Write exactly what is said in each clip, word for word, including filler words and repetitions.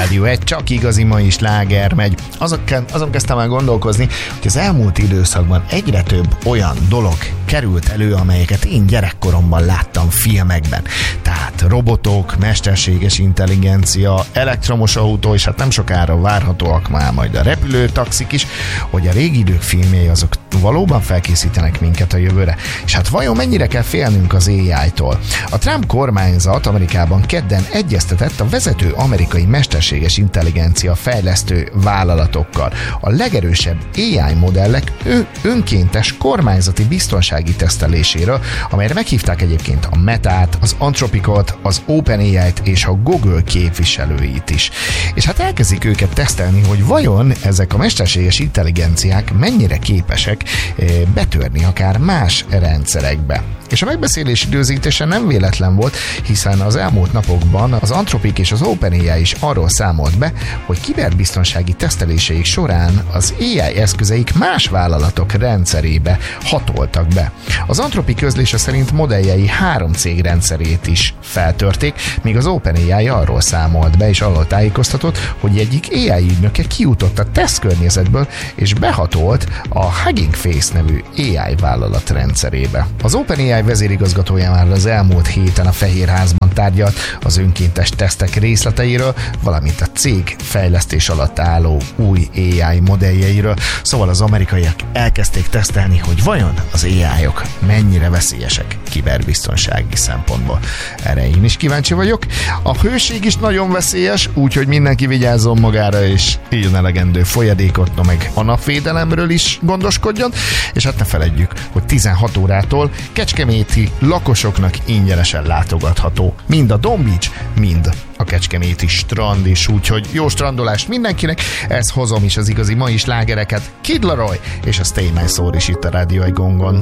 Rádió egy, csak igazi mai sláger megy. Azon, azon kezdtem el gondolkozni, hogy az elmúlt időszakban egyre több olyan dolog került elő, amelyeket én gyerekkoromban láttam filmekben. Tehát robotok, mesterséges intelligencia, elektromos autó, és hát nem sokára várhatóak már majd a repülőtaxik is, hogy a régi idők filmjei azok valóban felkészítenek minket a jövőre. És hát vajon mennyire kell félnünk az á í-tól? A Trump kormányzat Amerikában kedden egyeztetett a vezető amerikai mesterséges intelligencia fejlesztő vállalatokkal. A legerősebb á í modellek ő önkéntes kormányzati biztonsági teszteléséről, amelyre meghívták egyébként a Metát, az Anthropicot, az OpenAI-t és a Google képviselőit is. És hát elkezdik őket tesztelni, hogy vajon ezek a mesterséges intelligenciák mennyire képesek betörni akár más rendszerekbe. És a megbeszélés időzítése nem véletlen volt, hiszen az elmúlt napokban az Anthropic és az OpenAI is arról számolt be, hogy kiberbiztonsági teszteléseik során az á í eszközeik más vállalatok rendszerébe hatoltak be. Az Anthropic közlése szerint modelljei három cég rendszerét is feltörték, míg az OpenAI arról számolt be és arról tájékoztatott, hogy egyik á í ügynöke kijutott a tesztkörnyezetből és behatolt a Hugging Face nevű á í vállalat rendszerébe. Az OpenAI vezérigazgatója már az elmúlt héten a Fehérházban tárgyalt az önkéntes tesztek részleteiről, valamint a cég fejlesztés alatt álló új á í modelljeiről. Szóval az amerikaiak elkezdték tesztelni, hogy vajon az á í-ok mennyire veszélyesek kiberbiztonsági szempontból. Erre én is kíváncsi vagyok. A hőség is nagyon veszélyes, úgyhogy mindenki vigyázzon magára, és így elegendő folyadékot, no meg a napvédelemről is gondoskodjon, és hát ne feledjük, hogy tizenhat órától kecskeméti lakosoknak ingyenesen látogatható mind a Don Beach, mind a kecskeméti strand is, úgyhogy jó strandolást mindenkinek, ezt hozom is az igazi mai slágereket, Kid Laroi és a Stay My Soul is itt a Rádió egy gongon.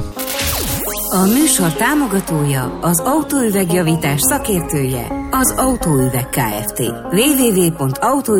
A műsor támogatója, az autóüvegjavítás szakértője, az Autóüveg Kft. double-u double-u double-u pont autó